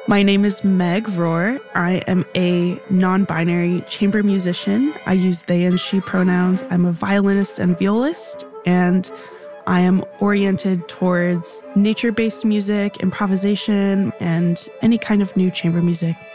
My name is Meg Rohr. I am a non-binary chamber musician. I use they and she pronouns. I'm a violinist and violist, and I am oriented towards nature-based music, improvisation, and any kind of new chamber music.